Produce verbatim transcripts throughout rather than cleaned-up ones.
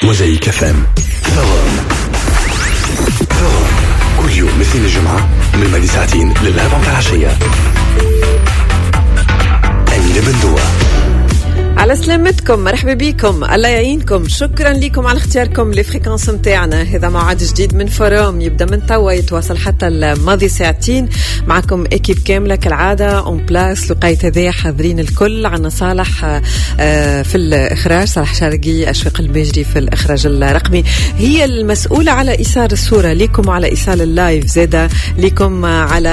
موزايك اف ام. ثوام ثوام كل يوم مثل الجمعة من بعد ساعتين للأربعة العشية. أمينة بندوة. على سلامتكم، مرحبا بكم، الله يعينكم، شكرا لكم على اختياركم لفريكانس متاعنا. هذا موعد جديد من فروم يبدأ من توا يتواصل حتى الماضي ساعتين. معكم اكيب كاملة كالعادة اون بلاس لقيت هذيا حاضرين الكل. عنا صالح في الإخراج، صالح شارقي، أشواق المجري في الإخراج الرقمي، هي المسؤولة على إيصال الصورة لكم وعلى إيصال اللايف زادة لكم على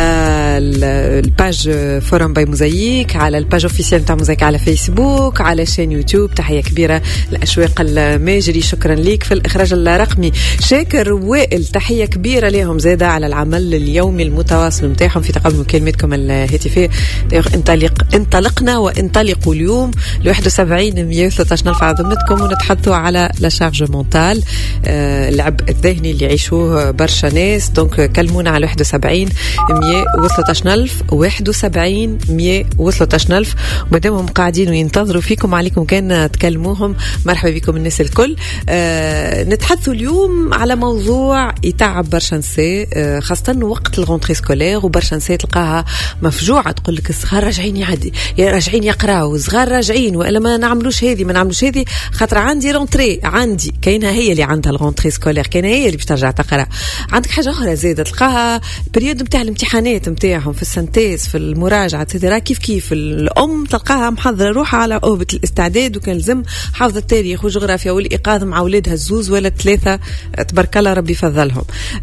الباج فروم باي موزايك، على الباج اوفيسيال نتاع موزايك على فيسبوك، على شين يوتيوب. تحية كبيرة لأشواق الماجري، شكرا ليك في الإخراج الرقمي. شاكر وائل، تحية كبيرة لهم زادة على العمل اليومي المتواصل متاعهم في تقبل مكالمتكم الهاتفية. انطلق انطلقنا وانطلقوا اليوم ل واحد وسبعين مية وثلاثة عشر ألف عظمتكم، ونتحدثوا على لا شارج مونتال، آه العبء الذهني اللي يعيشوه برشا ناس. دونك كلمونا على واحد وسبعين مية وثلاثة عشر ألف، واحد وسبعين مية وثلاثة عشر ألف. ومادامهم قاعدين وينتظروا فيكم عليكم كان تكلموهم. مرحبا بكم الناس الكل. آه نتحدثوا اليوم على موضوع يتعب برشا نساء، آه خاصة وقت الغونتري سكولير، وبرشا نساء تلقاها مفجوعة تقول لك الصغار راجعين يعدي يا راجعين يقراوا، صغار راجعين وإلا ما نعملوش هذه ما نعملوش هذه، خاطر عندي رونتري، عندي كاينها هي اللي عندها الغونتري سكولير، كاينها هي اللي باش ترجع تقرا. عندك حاجة أخرى زادة تلقاها بريود نتاع الامتحانات نتاعهم في السنتيز في المراجعة تدرا كيف كيف الأم تلقاها محضرة روحها على أوبة الاستعداد، وكان لازم حافظ التاريخ وجغرافيا والإيقاظ مع أولادها الزوز ولا ثلاثة تبارك الله ربي فضلهم.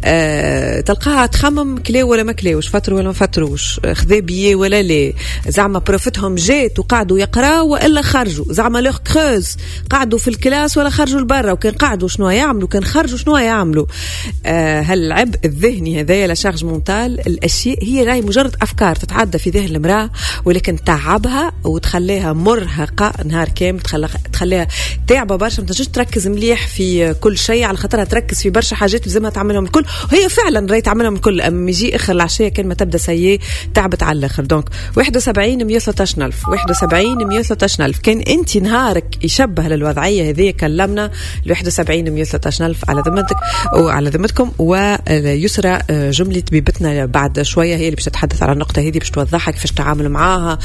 أه تلقاها تخمم كلاو ولا ما كلاوش، فتروا ولا ما فتروش، خذا بيه ولا لا، زعما بروفتهم جات وقعدوا يقراوا وإلا خرجوا، زعما لوغ كروز قعدوا في الكلاس ولا خرجوا لبرا، وكان قعدوا شنو يعملوا، كان خرجوا شنو يعملوا. أه هالعبء الذهني هذايا لا شارج مونتال، الأشياء هي راهي مجرد أفكار تتعدى في ذهن المرأة، ولكن تعبها وتخليها مرهقة نهار كامل، تخليها تعبة برشا، ما تنجمش تركز مليح في كل شيء على خاطرها تركز في برشا حاجات لازمها تعملهم الكل، وهي فعلا راهي تعملهم الكل. اما يجي اخر العشيه كان ما تبدا سيء تعبت على الاخر. دونك واحد وسبعين مية وثلاثة عشر ألف، واحد وسبعين مية وثلاثة عشر ألف. كان انت نهارك يشبه للوضعيه هذه كلمنا ل واحد وسبعين مية وثلاثة عشر ألف على ذمتك وعلى ذمتكم. ويسرى جمله طبيبتنا بعد شويه هي اللي باش تتحدث على النقطه هذه، باش توضحها كيفاش تعامل معاها،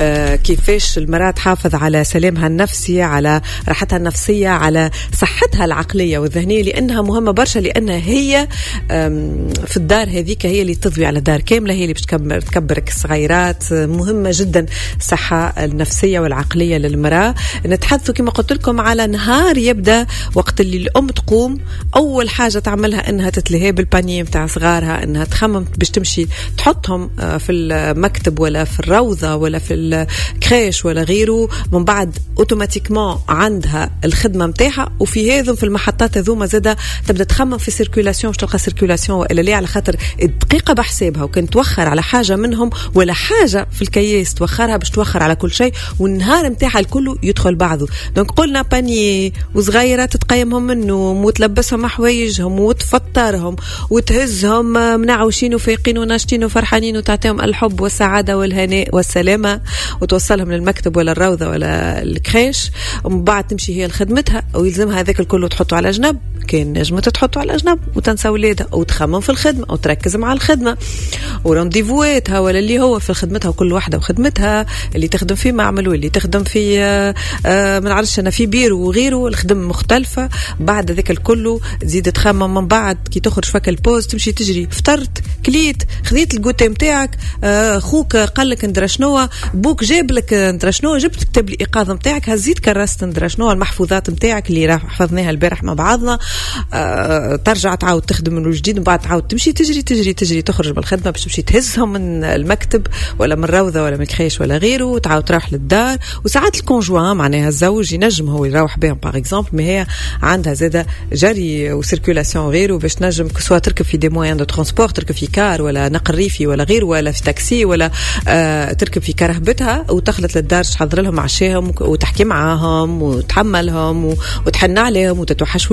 كيفاش المراه تحافظ على سلامها النفسي، على راحتها النفسية، على صحتها العقلية والذهنية، لأنها مهمة برشا، لأنها هي في الدار هذيك هي اللي تضوي على دار كاملة، هي اللي باش تكبرك الصغيرات. مهمة جدا الصحة النفسية والعقلية للمرأة. نتحدثوا كما قلت لكم على نهار يبدأ وقت اللي الأم تقوم أول حاجة تعملها أنها تتلهي بالبانيه متاع صغارها، أنها تخمم باش تمشي تحطهم في المكتب ولا في الروضة ولا في الكريش ولا غيره. من بعد اوتوماتيكمون عندها الخدمه نتاعها، وفي هذم في المحطات هذوما زاده تبدا تخمم في سيركولاسيون، باش تلقى سيركولاسيون والا لا، على خاطر الدقيقه بحسابها، وكان توخر على حاجه منهم ولا حاجه في الكياس توخرها باش توخر على كل شيء، والنهار نتاعها الكل يدخل بعضه. دونك قلنا باني وصغيره تتقيمهم منه وتلبسهم حوايجهم وتفطرهم وتهزهم منعوشين وفايقين وناشطين وفرحانين، وتعطيهم الحب والسعاده والهناء والسلامه، وتوصلهم للمكتب ولا الروضه ولا الكريش. ومن بعد تمشي هي لخدمتها، ويلزمها هذاك الكل تحطه على جنب، كان نجمة تحطه على جنب وتنسى ولادها، أو تخمم في الخدمة أو تركز مع الخدمة ورانديفواتها ولا اللي هو في خدمتها، وكل واحدة وخدمتها، اللي تخدم في معمل واللي تخدم في آآ آآ من عرش أنا في بيرو وغيره، الخدمة مختلفة. بعد ذاك الكل تزيد تخمم من بعد كي تخرج فك البوز تمشي تجري، فطرت كليت خذيت الجوتي متاعك، أخوك قال لك ندرا شنو، بوك جاب لك ندرا شنو، جبت كتاب الإيقاظ متاعك، هزيت كرست ندرا شنو المحفوظات متاعك اللي راح حفظناها البارح مع بعضنا. أه ترجع تعاود تخدم من جديد، وبعد تعاود تمشي تجري تجري تجري تخرج من الخدمة باش تمشي تهزهم من المكتب ولا من الروضة ولا من الكريش ولا غيره، وتعاود تروح للدار. وساعات الكونجوان معناها الزوج ينجم هو يروح بهم باغ اكزومبل، ما هي عندها زاده جري وسيركولاسيون غيره باش تنجم كسوا تركب في دي موان دو ترونسبور، تركب في كار ولا نقل ريفي ولا غيره، ولا في تاكسي، ولا أه تركب في كرهبتها وتخلط للدار تحضر لهم عشاهم وتحكي معاهم وتحملهم وتحن عليهم وتتوحش وليداتها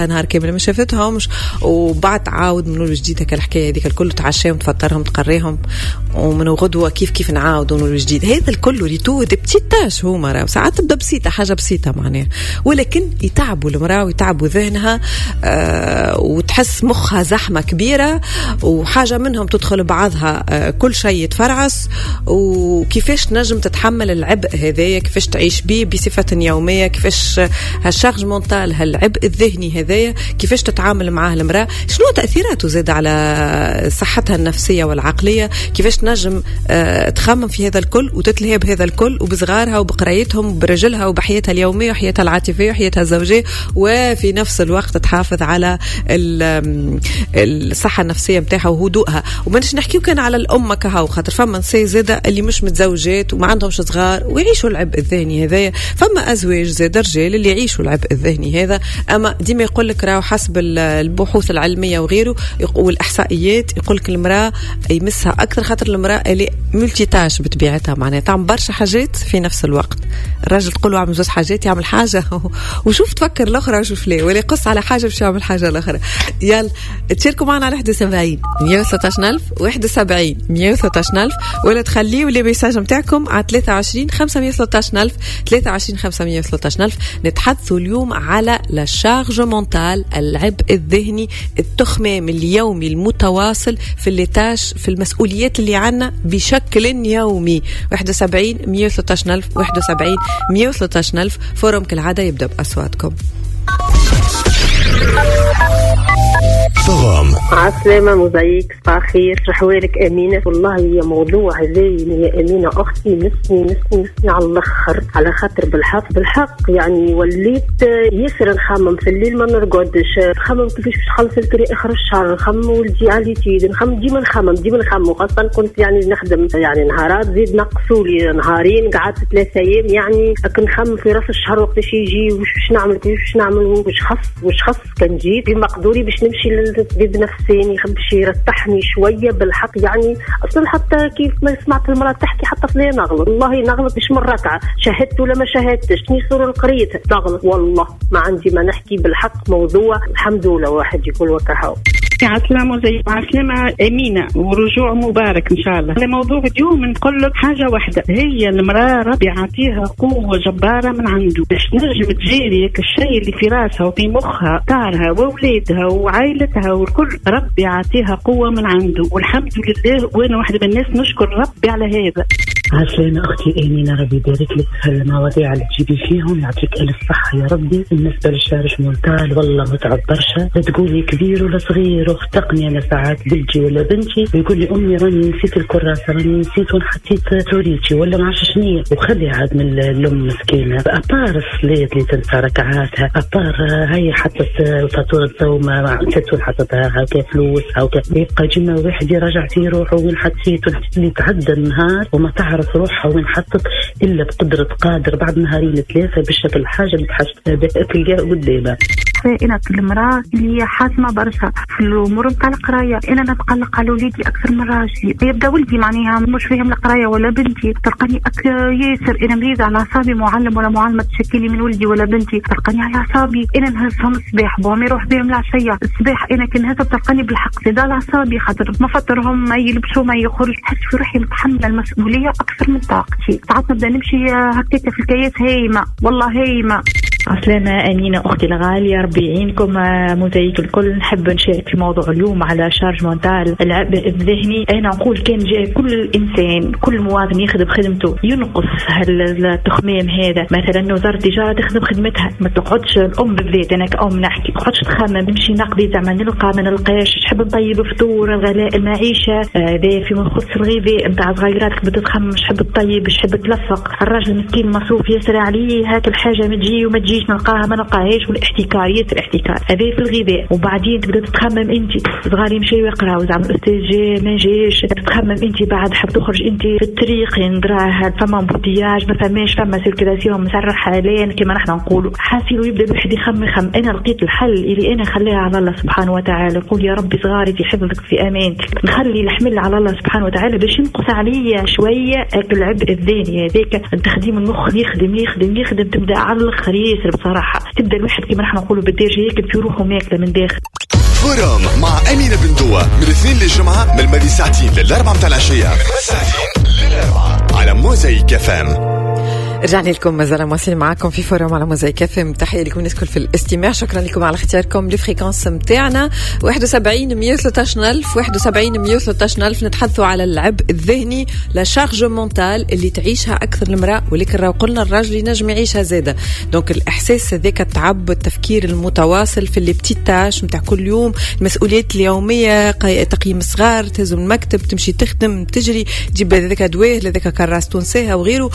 نهار كامل ما شافتهمش، وبعد تعاود من الجديد هكا الحكايه هذيك الكل، تعشاهم تفطرهم تقريهم، ومن غدوه كيف كيف نعاودوا من الجديد. هذا الكل ريتو دي بتيتاش هما راه ساعات تبدا بسيطه، حاجه بسيطه معناها، ولكن يتعبوا المراه ويتعبوا ذهنها، آه وتحس مخها زحمه كبيره، وحاجه منهم تدخل بعضها، آه كل شيء يتفرعس. وكيفاش تنجم تتحمل العبء هذايا، كيفاش تعيش بيه بصفه يوميه، كيفاش هالشارج مونتال هالعبء الذهني هذايا كيفاش تتعامل معاه المراه، شنو تاثيراته زاد على صحتها النفسيه والعقليه، كيفاش تنجم آه تخمم في هذا الكل وتتلهي بهذا الكل، وبصغارها وبقرايتهم وبرجلها وبحياتها اليوميه وحياتها العاطفيه وحياتها الزوجيه، وفي نفس الوقت تحافظ على الصحه النفسيه نتاعها وهدوءها. ومانش نحكيو كان على الام كهو، خاطر فما نساء زاده اللي مش متزوجات وما عندهمش صغار ويعيشوا العبء الذهني هذايا، فما ازواج زاده رجال اللي يعيشوا العبء الذهني هذا. اما ديما يقول لك راهو حسب البحوث العلميه وغيره والاحصائيات يقول لك المراه يمسها اكثر، خاطر المراه اللي ملتي تاش بطبيعتها، معناها تعمل برشا حاجات في نفس الوقت. الراجل تقول له اعمل زوج حاجات يعمل حاجه وشوف تفكر الاخرى وشوف ليه، ولا يقص على حاجه باش يعمل حاجه الاخرى. يلا تشاركوا معنا على واحد وسبعين مية وثلاثة عشر ألف واحد وسبعين مية وثلاثة عشر ألف، ولا تخليوا لي ميساج نتاعكم على ثلاثة وعشرين خمسمية وثلاثة عشر ألف ثلاثة وعشرين خمسمية وثلاثة عشر ألف. نتحدثوا اليوم على لا شارج مونتال، العبء الذهني، التخمام اليومي المتواصل في الليتاش، في المسؤوليات اللي عنا بشكل يومي. واحد وسبعين مية وثلاثة عشر ألف واحد وسبعين مية وثلاثة عشر ألف. فورم كالعادة يبدأ بأصواتكم. فغام عسلامة مزيك صباخير رحوالك أمينة. والله هي موضوع هذي يا أمينة أختي مسني مسني مسني على الآخر، على خاطر بالحق بالحق يعني وليت ياسر نخمم في الليل ما نرقدش، نخمم كيفاش باش نخلص الكري آخر الشهر، نخمم ولدي على تيد، نخمم ديما نخمم ديما نخمم، وخاصة كنت يعني نخدم يعني نهارات زيد نقصولي نهارين، قعدت ثلاثة أيام يعني نخمم في راس الشهر وقتاش يجي وش باش نعمل كيفاش نعمل وش خص وش خص كان جيت بمقدوري باش نمشي للطبيب نفساني باش يرتحني شويه بالحق. يعني اصلا حتى كيف ما سمعت المراه تحكي حتى فلان نغلط، والله نغلط مش من ركعه، شهدت ولا ما شهدتش، شنو صوره قريت نغلط، والله ما عندي ما نحكي بالحق. موضوع الحمد لله واحد يقول وكهو. عسلامة زي عسلامة أمينة ورجوع مبارك إن شاء الله. الموضوع اليوم نقول لك حاجة واحدة، هي المرأة ربي عطيها قوة جبارة من عنده باش نجم تجاري الشيء اللي في راسها وفي مخها، دارها وولادها وعائلتها والكل، ربي عطيها قوة من عنده والحمد لله. وأنا واحدة من الناس نشكر ربي على هذا. عسلامة أختي أمينة، ربي يبارك لك في المواضيع اللي تجيبي فيهم، يعطيك ألف صحة يا ربي. بالنسبة للشارج مونتال والله متعب برشا، لا تقولي كبير ولا صغير، واختقني أنا ساعات بنتي ولا بنتي ويقول لي أمي راني نسيت الكراسة، راني نسيت ونحطيت سوريتي ولا معرفش شنية، وخلي عاد من الأم مسكينة. أبار الصلاة اللي تنسى ركعاتها، أبار هي حطت فاتورة زومة نسيت حطتها هكا فلوس هكا، يبقى جمع واحد يراجع في روحه وين حطيت اللي تعدى النهار وما تعرف روحها وين حطت إلا بقدرة قادر بعد نهارين ثلاثة باش الحاجة اللي تحس تلقاها قدامها. أنا المرأة اللي حاسمة برشا في الأمور نتاع القراية، أنا نتقلق على وليدي أكثر من راجلي، يبدأ ولدي معناها مش فاهم القراية ولا بنتي تلقاني أك ياسر أنا مريضة على أعصابي، معلم ولا معلمة تشكيلي من ولدي ولا بنتي تلقاني على أعصابي، أنا نهزهم الصباح بوهم يروح بهم العشية الصباح، أنا كنهزها تلقاني بالحق زيادة على أعصابي، خاطر ما فطرهم ما يلبسوا ما يخرج، حس في روحي متحملة المسؤولية أكثر من طاقتي، ساعات نبدأ نمشي هكاك في الكياس هايمة والله هايمة. عسلامة أمينة أختي الغالية، ربي يعينكم مزيك الكل. نحب نشارك في موضوع اليوم على شارج مونتال العبء الذهني. أنا نقول كان جاء كل إنسان كل مواطن يخدم خدمته ينقص هالتخمام هذا، مثلا وزارة التجارة تخدم خدمتها، ما تقعدش الأم بالذات أنا كأم نحكي ما تقعدش تخمم نمشي نقضي زعما نلقى ما نلقاش، نحب نطيب فطور الغلاء المعيشة هذا في مخص الغذاء نتاع صغيراتك بتتخمم مش حب تطيب مش حب تلفق، الراجل المسكين مصروف يسرى عليه هاك الحاجة ما تجي وما تجي نلقاها ما نلقاهاش، والاحتكارية الاحتكار هذا في الغذاء. وبعدين تبدا تتخمم انت صغاري يمشيو يقراو زعما الاستاذ جا ما جاش، تتخمم انت بعد حاب تخرج انت في الطريق ندراه فما بوتياج ما فماش فما سيركيلاسيون مسرح حاليا كما نحن نقولوا، حاسيلو يبدا الواحد يخمم خم. انا لقيت الحل اللي انا خليها على الله سبحانه وتعالى، نقول يا ربي صغاري في حفظك في امانك، نخلي الحمل على الله سبحانه وتعالى باش ينقص عليا شويه العبء الذهني هذاك التخديم المخ يخدم يخدم يخدم تبدا على الاخر ياسر بصراحة. تبدأ الواحد كما نحن نقولوا بالدارجة ياكل في روحه ماكلة من داخل. فورم مع أمينة بندوة من الاثنين للجمعة من الماضي ساعتين للأربعة متاع العشية على موزايك اف ام. رجعنا لكم مازال مواصلين معاكم في فورم على موزايك اف ام. تحية لكم الناس الكل في الاستماع. شكرا لكم على اختياركم لفريكانس متاعنا واحد وسبعين مية وثلاثة عشر ألف واحد وسبعين مية وثلاثة عشر ألف. نتحدثوا على العبء الذهني لا شارج مونتال اللي تعيشها أكثر المرأة، ولكن راهو قلنا الراجل ينجم يعيشها زادة. دونك الإحساس هذاك التعب التفكير المتواصل في اللي بتيتاش متاع كل يوم، المسؤوليات اليومية، تقييم صغار، تهزم المكتب، تمشي تخدم، تجري، تجيب هذاك دواه هذاك كراس تونسيها وغيره،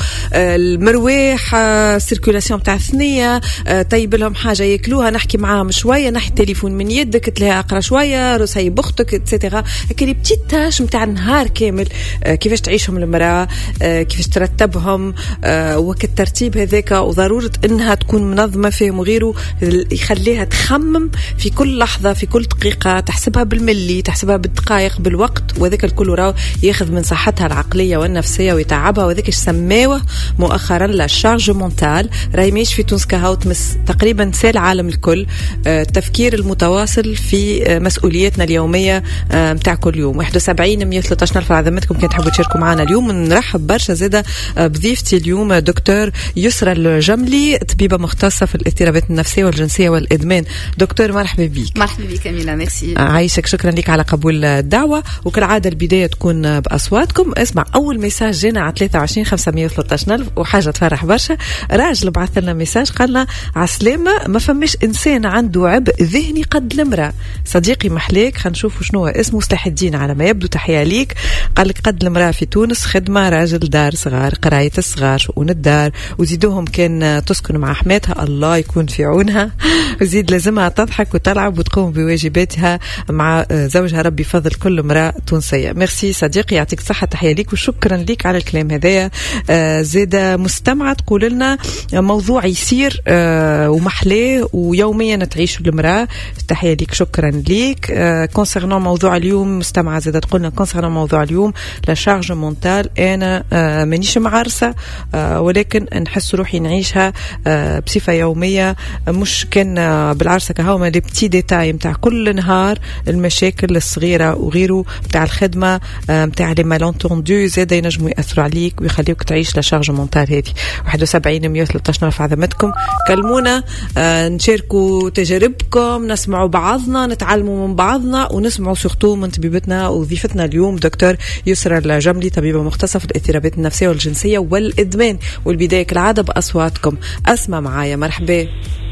المرواح، السيركولاسيون بتاع الثنية، طيب لهم حاجة ياكلوها، نحكي معاهم شوية، نحي التليفون من يدك، تلاقي أقرأ شوية، رسي بختك اتسيتيرا. هكذا بتيتاش متاع النهار كامل كيفاش تعيشهم المرأة، كيفاش ترتبهم، وقت الترتيب هذاك وضرورة إنها تكون منظمة فيهم وغيره يخليها تخمم في كل لحظة في كل دقيقة، تحسبها بالملي، تحسبها بالدقائق بالوقت، وذاك الكل راو ياخذ من صحتها العقلية والنفسية ويتعبها. وذاك ايش سماوه مؤخرا لا شارج مونتال. راهي ماهيش في تونس كهو تمس تقريبا نساء العالم الكل. التفكير المتواصل في مسؤولياتنا اليومية متاع كل يوم. واحد وسبعين مية وثلاثة عشر ألف عظمتكم كان تحبوا تشاركوا معنا اليوم. نرحب برشا زادة بضيفتي اليوم دكتور يسرى الجملي، طبيبة مختصة في الاضطرابات النفسية والجنسية والإدمان. دكتور مرحبا بك. مرحبا بك أمينة، ميرسي. عايشك، شكرا لك على قبول الدعوة. وكالعادة البداية تكون بأصواتكم. اسمع أول ميساج جينا على ثلاثة وعشرين خمسمية وثلاثة عشر ألف وحاجة تفرح برشا. راجل بعث لنا ميساج قالنا عسلامة، ما فماش إنسان عنده عبء ذهني قد المرأة. صديقي محليك، خنشوفوا شنو اسمه، مصلح الدين على ما يبدو، تحية ليك. قال لك قد المرأة في تونس خدمة، راجل دار صغار، قراية الصغار، شؤون الدار، وزيدوهم كان تسكن مع حماتها الله يكون في عونها، وزيد لازمها تضحك وتلعب وتقوم بواجباتها مع زوجها. ربي فضل كل امرأة تونسية. ميرسي صديقي، يعطيك صحة، تحية ليك وشكرا ليك على الكلام هذايا. آه زيادة مستمعة تقول لنا موضوع يسير آه ومحلاه ويوميا تعيش المرأة. تحية ليك، شكرا ليك. آه كونسيرنون موضوع اليوم، مستمعة زيادة تقول لنا كونسيرنون موضوع اليوم لا شارج مونتال، أنا آه مانيش معرسة آه ولكن نحس روحي نعيشها آه بصفة يومية، مش كان آه بالعرسة كهوما لي بتي ديتاي متاع كل نهار، المشاكل الصغيرة وغيره متاع الخدمة آه متاع لي مالونتوندو زيادة ينجموا يأثروا عليك ويخليوك تعيش لا شارج مونتال هذه. واحد وسبعين مية وثلاثة عشر في عظمتكم، كلمونا آه نشاركوا تجاربكم، نسمعوا بعضنا، نتعلموا من بعضنا، ونسمعوا سورتو من طبيبتنا وضيفتنا اليوم دكتور يسرى الجملي، طبيبة مختصة في الاضطرابات النفسية والجنسية والإدمان. والبداية كالعادة بأصواتكم. أسمع معايا، مرحبا.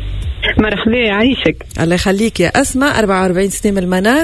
مرحبا، عايشك. الله يخليك يا أسماء. أربعة وأربعين سنة من المنار.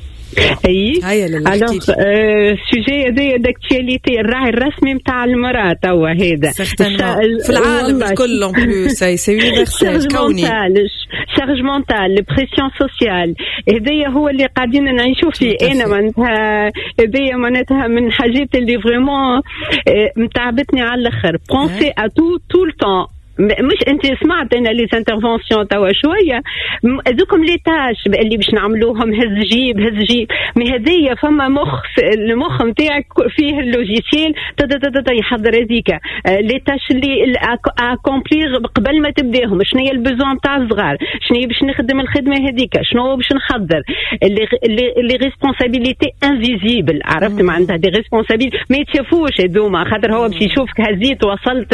اي هيا لله. الوغ السوجي هذا داكتواليتي، الراعي الرسمي نتاع المراه توا هذا في العالم الكل اون بلوس. هي سي يونيفرسال كوني شارج مونتال، بريسيون سوسيال، هذايا هو اللي قاعدين نعيشوا فيه. انا معناتها هذايا معناتها من حاجات اللي فريمون متعبتني على الاخر. بونسي ا تو تو التون. مش انت سمعت انا لي انترفونسيون توا شويه هذوكم لي تاش اللي باش نعملوهم، هز جيب هز جيب، مي هذيا فما مخ، المخ نتاعك فيه اللوجيسيال يحضر هذيك لي تاش اللي اكومبليغ قبل ما تبداهم. شنو هي البيزون تاع الصغار، شنو هي باش نخدم الخدمه هذيك، شنو باش نحضر لي ريسبونسابيلتي انفيزيبل. عرفت ما عندها دي ريسبونسابيل ما يتشافوش هذوما، خاطر هو باش يشوفك هزيت وصلت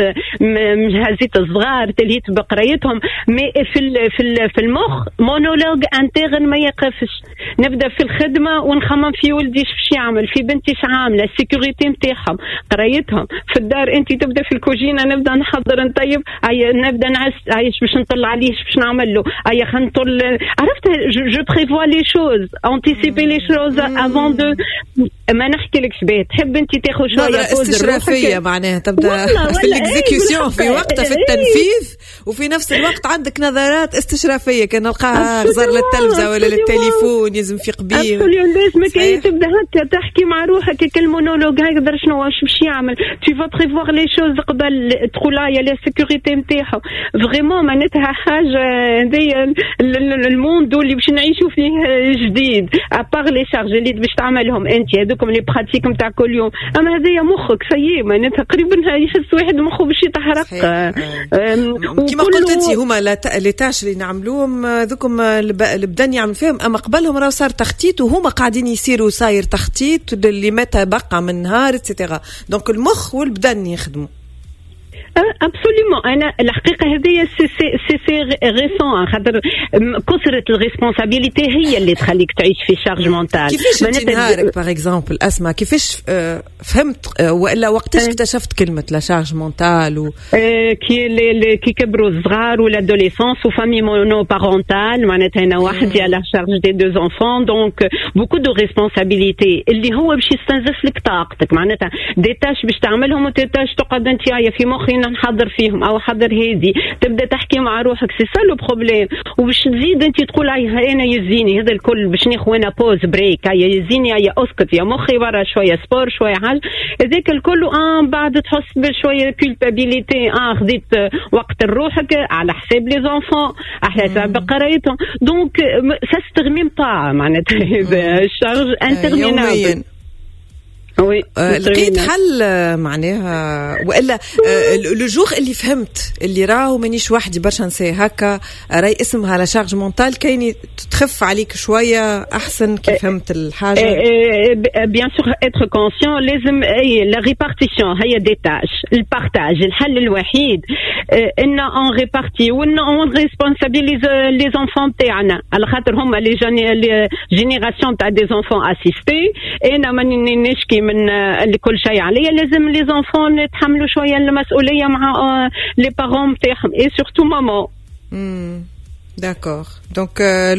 هزيت صغار تلهيت بقرايتهم. مي في في في المخ مونولوج انترن ما يقفش. نبدا في الخدمه ونخمم في ولدي ايش باش يعمل، في بنتي ايش عامله، السيكوريتي نتاعهم، قرايتهم. في الدار انت تبدا في الكوجينه، نبدا نحضر نطيب، اي نبدا نعس، ايش باش نطلع عليه، ايش باش نعمل له، اي خلينا نطل. عرفت جو بريفوا لي شوز، انتيسيبي لي شوز افون دو ما نحكي لك شبيه. تحب انت تاخذ شويه استشرافيه معناها تبدا في الاكزيكيوشن في وقتها في التنفيذ، وفي نفس الوقت عندك نظرات استشرافيه كان نلقاها غزر للتلفزه ولا للتليفون يلزم في قبيل. لازم كي تبدا هكا تحكي مع روحك كالمونولوج هكذا شنو واش باش يعمل. tu vas prévoir les choses قبل تقول يا لا سيكوريتي نتاعو. فريمون معناتها حاجه هذيا الموند اللي باش نعيشوا فيه جديد. ابار لي شارج اللي باش تعملهم انت هذوكم لي براتيك نتاع كل يوم، اما هذايا مخك سيء معناتها قريبا يحس واحد مخه باش يتحرق. كما قلت انت هما لي تاش اللي نعملوهم ذوكم البدن يعمل فيهم، اما قبلهم راه صار تخطيط وهما قاعدين يصيروا صاير تخطيط اللي متى بقى من نهار اتسيتيرا. دونك المخ والبدن يخدموا ابسوليومون. انا الحقيقه هذه سي سي سي غيسون خاطر كثره الريسبونسابيلتي هي اللي تخليك تعيش في شارج مونتال. كيفاش انت نهارك باغ اكزومبل اسمع كيفاش فهمت ولا وقتاش اكتشفت كلمه لا شارج مونتال و كي كي كبروا الصغار ولا ادوليسونس وفامي مونو بارونتال معناتها انا وحدي على شارج دي دو انفون دونك بوكو دو ريسبونسابيلتي اللي هو باش يستنزف لك طاقتك معناتها دي تاش باش تعملهم وتاش تقعد انت في مخي نحضر فيهم او حضر هذه تبدا تحكي مع روحك سي سا لو بروبليم وباش تزيد انت تقول هاي انا يزيني هذا الكل باش ناخذ انا بوز بريك هيا يزيني هيا اسكت يا مخي برا شويه سبور شويه حاجه هذاك الكل اه بعد تحس بشويه كولبابيليتي اه خذيت وقت لروحك على حساب لي زونفون على حساب قرايتهم دونك ساستغميم طاعه معناتها هذا الشارج انترمينابل. وي لقيت حل معناها والا لو جور اللي فهمت اللي راهو مانيش وحدي برشا نسي هكا راي اسمها لا شارج مونتال كاين تخف عليك شويه احسن كي فهمت الحاجه. بيان سور اتر كونسيون لازم اي لا ريبارتيسيون هي دي تاش البارتاج الحل الوحيد ان اون ريبارتي وان اون ريسبونسابيليز لي زونفون تاعنا على خاطر هما لي جينيراسيون تاع دي زونفون اسيستي انا ماني نشكي من كل شيء عليا لازم لي زونفون يتحملوا شويه المسؤوليه مع لي بارون تاعهم اي سورتو ماما. داكور دونك